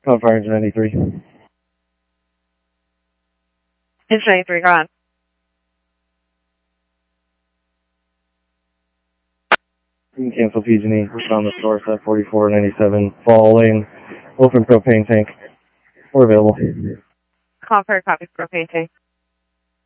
Fire engine 93. Engine 93, go on. You can cancel PG&E. We're on the source at 4497 Fall Lane. Open propane tank. We're available. Call for a copy propane tank.